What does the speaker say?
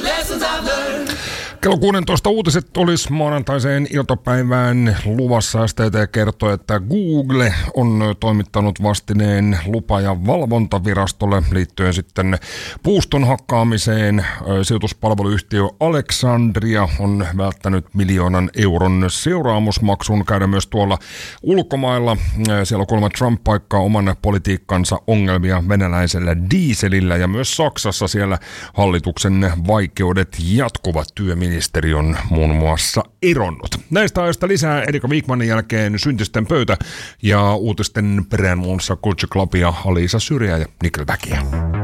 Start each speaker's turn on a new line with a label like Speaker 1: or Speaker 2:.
Speaker 1: Kello 16 uutiset olisi maanantaiseen iltapäivään luvassa. STT kertoo, että Google on toimittanut vastineen lupa- ja valvontavirastolle liittyen sitten puuston hakkaamiseen. Sijoituspalveluyhtiö Alexandria on välttänyt 1 miljoonan euron seuraamusmaksun. Käydä myös tuolla ulkomailla. Siellä on kuulemma Trump paikkaa oman politiikkansa ongelmia venäläisellä dieselillä, ja myös Saksassa siellä hallituksen vaikeudet jatkuvat. Työministeri on muun muassa eronnut. Näistä ajoista lisää Erika Wigmanin jälkeen Syntisten pöytä ja uutisten perään muun muassa Culture Clubia, Alisa Syrjää ja Nickelbackia.